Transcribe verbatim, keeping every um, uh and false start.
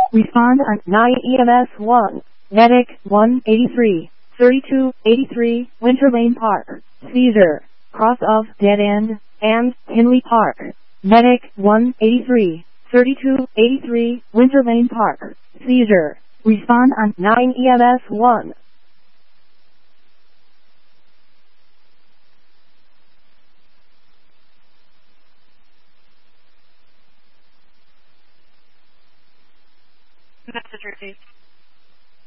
Respond on nine E M S one. Medic one eighty-three, thirty-two eighty-three, Winter Lane Park. Seizure. Cross of Dead End and Henley Park. Medic one eighty-three, thirty-two eighty-three, Winter Lane Park. Seizure. Respond on nine E M S one. Message received.